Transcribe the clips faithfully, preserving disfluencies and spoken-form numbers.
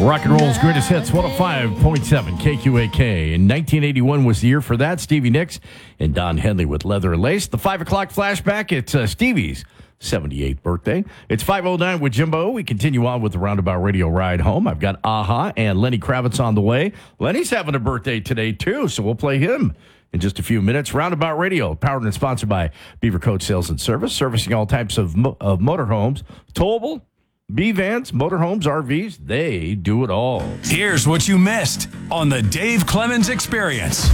Rock and roll's greatest hits, one oh five point seven K Q A K. In nineteen eighty-one was the year for that. Stevie Nicks and Don Henley with Leather and Lace. The five o'clock flashback, it's uh, Stevie's seventy-eighth birthday. It's five oh nine with Jimbo. We continue on with the Roundabout Radio Ride Home. I've got Aha and Lenny Kravitz on the way. Lenny's having a birthday today, too, so we'll play him in just a few minutes. Roundabout Radio, powered and sponsored by Beaver Coat Sales and Service, servicing all types of, mo- of motorhomes. Towable, B-Vans, motorhomes, R Vs, they do it all. Here's what you missed on the Dave Clemens Experience.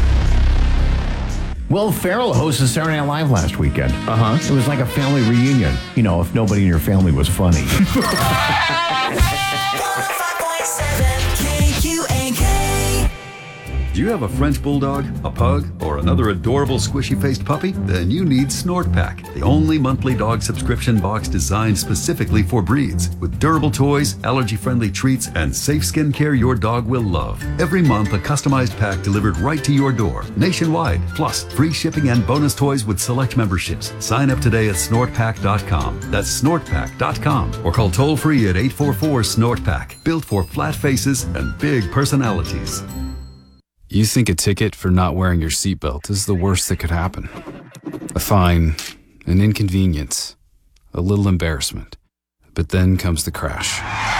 Will Ferrell hosted Saturday Night Live last weekend. Uh-huh. It was like a family reunion. You know, if nobody in your family was funny. Do you have a French Bulldog, a Pug, or another adorable squishy-faced puppy? Then you need Snort Pack, the only monthly dog subscription box designed specifically for breeds. With durable toys, allergy-friendly treats, and safe skincare your dog will love. Every month, a customized pack delivered right to your door, nationwide. Plus, free shipping and bonus toys with select memberships. Sign up today at snort pack dot com. That's snort pack dot com. Or call toll-free at eight four four, SNORT PACK. Built for flat faces and big personalities. You think a ticket for not wearing your seatbelt is the worst that could happen. A fine, an inconvenience, a little embarrassment. But then comes the crash.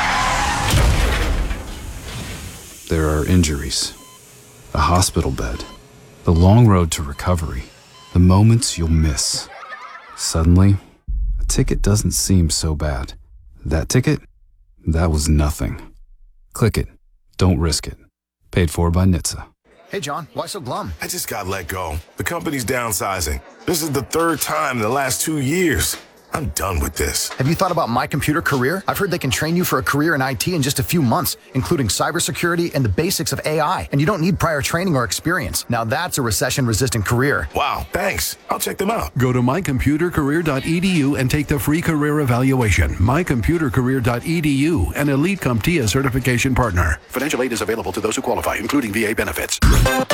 There are injuries, a hospital bed, the long road to recovery, the moments you'll miss. Suddenly, a ticket doesn't seem so bad. That ticket? That was nothing. Click it. Don't risk it. Paid for by N H T S A. Hey, John, why so glum? I just got let go. The company's downsizing. This is the third time in the last two years. I'm done with this. Have you thought about My Computer Career? I've heard they can train you for a career in I T in just a few months, including cybersecurity and the basics of A I. And you don't need prior training or experience. Now that's a recession-resistant career. Wow, thanks. I'll check them out. Go to my computer career dot e d u and take the free career evaluation. my computer career dot e d u, an Elite CompTIA certification partner. Financial aid is available to those who qualify, including V A benefits.